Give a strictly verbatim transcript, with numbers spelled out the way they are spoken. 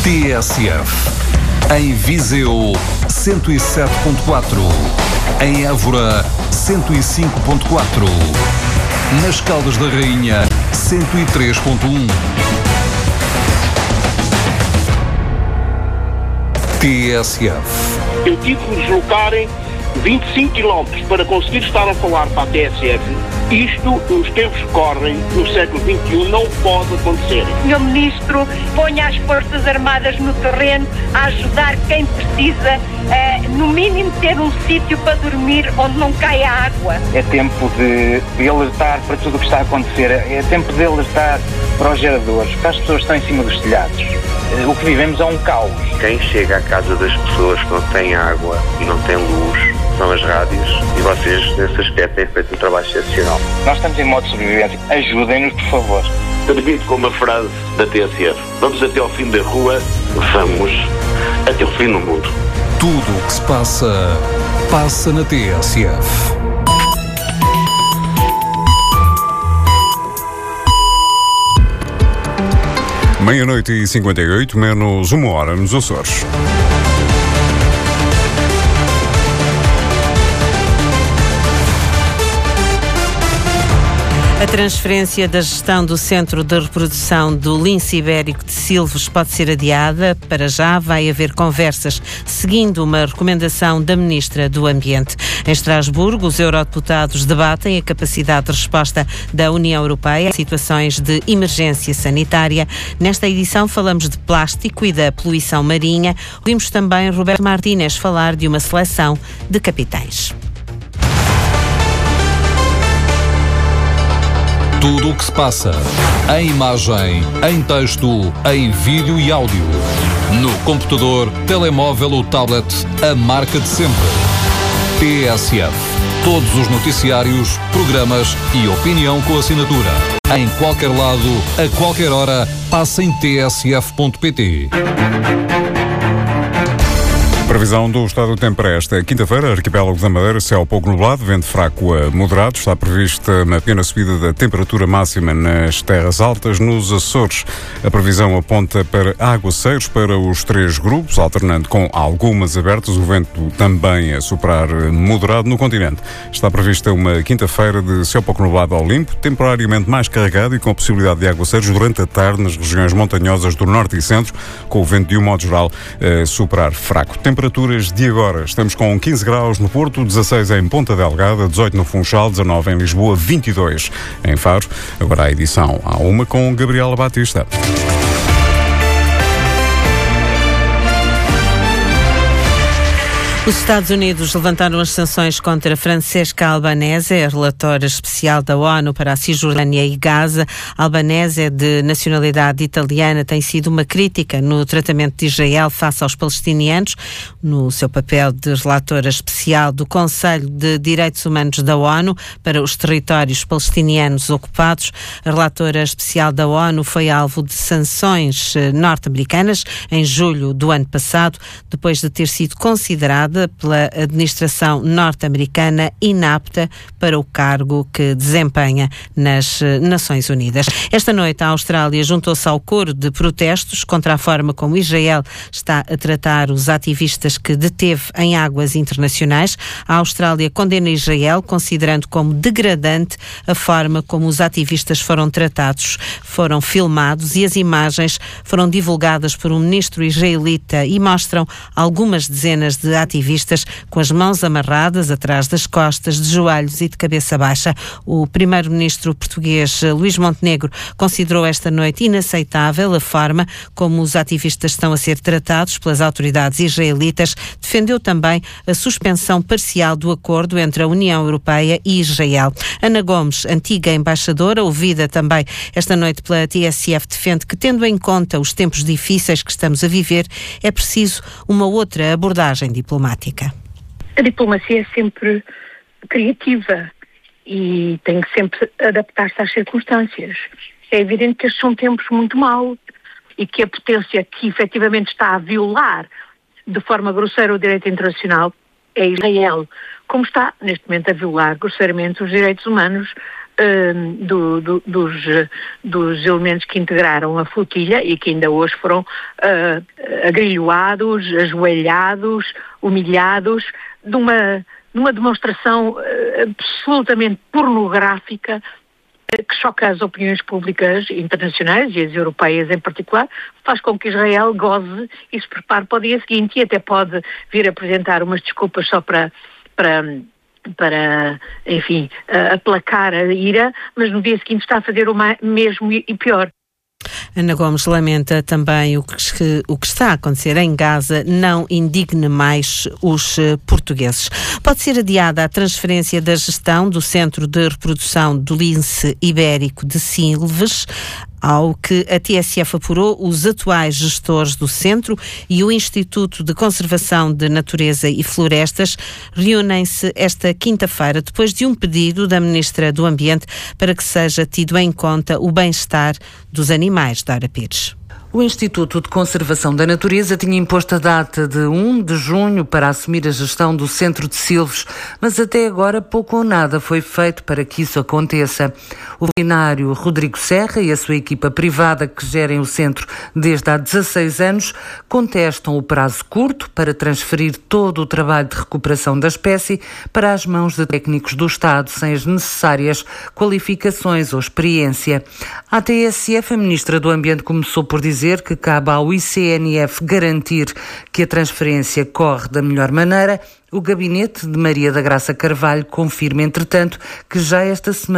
T S F. Em Viseu, cento e sete ponto quatro. Em Évora, cento e cinco ponto quatro. Nas Caldas da Rainha, cento e três ponto um. T S F. Eu tive que deslocarem vinte e cinco quilómetros para conseguir estar a falar para a T S F. Isto, nos tempos que correm, no século vinte e um, não pode acontecer. senhor Ministro, ponha as Forças Armadas no terreno a ajudar quem precisa, eh, no mínimo ter um sítio para dormir onde não caia água. É tempo de, de alertar para tudo o que está a acontecer. É tempo de alertar para os geradores, para as pessoas que estão em cima dos telhados. O que vivemos é um caos. Quem chega à casa das pessoas que não têm água e não têm luz são as rádios, e vocês, nesse aspecto, têm feito um trabalho excepcional. Nós estamos em modo de sobrevivência. Ajudem-nos, por favor. Termino com uma frase da T S F. Vamos até ao fim da rua, vamos até o fim do mundo. Tudo o que se passa, passa na T S F. Meia-noite e cinquenta e oito, menos uma hora nos Açores. A transferência da gestão do Centro de Reprodução do Lince Ibérico de Silves pode ser adiada. Para já vai haver conversas, seguindo uma recomendação da Ministra do Ambiente. Em Estrasburgo, os eurodeputados debatem a capacidade de resposta da União Europeia a situações de emergência sanitária. Nesta edição falamos de plástico e da poluição marinha. Ouvimos também Roberto Martínez falar de uma seleção de capitães. Tudo o que se passa, em imagem, em texto, em vídeo e áudio. No computador, telemóvel ou tablet, a marca de sempre. T S F. Todos os noticiários, programas e opinião com assinatura. Em qualquer lado, a qualquer hora, passa em t s f ponto p t. Previsão do estado do tempo para esta quinta-feira, arquipélago da Madeira, céu pouco nublado, vento fraco a moderado. Está prevista uma pequena subida da temperatura máxima nas terras altas. Nos Açores, a previsão aponta para aguaceiros para os três grupos, alternando com algumas abertas. O vento também a soprar moderado no continente. Está prevista uma quinta-feira de céu pouco nublado ao limpo, temporariamente mais carregado e com a possibilidade de aguaceiros durante a tarde nas regiões montanhosas do norte e centro, com o vento de um modo geral a soprar fraco. Temperaturas de agora. Estamos com quinze graus no Porto, dezasseis em Ponta Delgada, dezoito no Funchal, dezanove em Lisboa, vinte e dois em Faro. Agora a edição à uma com Gabriela Batista. Os Estados Unidos levantaram as sanções contra Francesca Albanese, a relatora especial da ONU para a Cisjordânia e Gaza. Albanese é de nacionalidade italiana, tem sido uma crítica no tratamento de Israel face aos palestinianos, no seu papel de relatora especial do Conselho de Direitos Humanos da ONU para os territórios palestinianos ocupados. A relatora especial da ONU foi alvo de sanções norte-americanas em julho do ano passado, depois de ter sido considerada pela administração norte-americana inapta para o cargo que desempenha nas Nações Unidas. Esta noite a Austrália juntou-se ao coro de protestos contra a forma como Israel está a tratar os ativistas que deteve em águas internacionais. A Austrália condena Israel, considerando como degradante a forma como os ativistas foram tratados. Foram filmados e as imagens foram divulgadas por um ministro israelita e mostram algumas dezenas de ativistas com as mãos amarradas atrás das costas, de joelhos e de cabeça baixa. O primeiro-ministro português Luís Montenegro considerou esta noite inaceitável a forma como os ativistas estão a ser tratados pelas autoridades israelitas. Defendeu também a suspensão parcial do acordo entre a União Europeia e Israel. Ana Gomes, antiga embaixadora, ouvida também esta noite pela T S F, defende que, tendo em conta os tempos difíceis que estamos a viver, é preciso uma outra abordagem diplomática. A diplomacia é sempre criativa e tem que sempre adaptar-se às circunstâncias. É evidente que estes são tempos muito maus e que a potência que efetivamente está a violar de forma grosseira o direito internacional é Israel, como está neste momento a violar grosseiramente os direitos humanos uh, do, do, dos, dos elementos que integraram a flotilha e que ainda hoje foram uh, agrilhoados, ajoelhados, humilhados, de uma, de uma demonstração absolutamente pornográfica que choca as opiniões públicas internacionais e as europeias em particular, faz com que Israel goze e se prepare para o dia seguinte e até pode vir apresentar umas desculpas só para, para, para enfim, aplacar a ira, mas no dia seguinte está a fazer o mesmo e pior. Ana Gomes lamenta também o que, o que está a acontecer em Gaza não indigne mais os portugueses. Pode ser adiada a transferência da gestão do Centro de Reprodução do Lince Ibérico de Silves. Ao que a T S F apurou, os atuais gestores do centro e o Instituto de Conservação de Natureza e Florestas reúnem-se esta quinta-feira depois de um pedido da Ministra do Ambiente para que seja tido em conta o bem-estar dos animais. Dara Pires. O Instituto de Conservação da Natureza tinha imposto a data de um de junho para assumir a gestão do Centro de Silves, mas até agora pouco ou nada foi feito para que isso aconteça. O veterinário Rodrigo Serra e a sua equipa privada que gerem o centro desde há dezasseis anos contestam o prazo curto para transferir todo o trabalho de recuperação da espécie para as mãos de técnicos do Estado sem as necessárias qualificações ou experiência. A T S F, a Ministra do Ambiente, começou por dizer que cabe ao I C N F garantir que a transferência corre da melhor maneira. O gabinete de Maria da Graça Carvalho confirma, entretanto, que já esta semana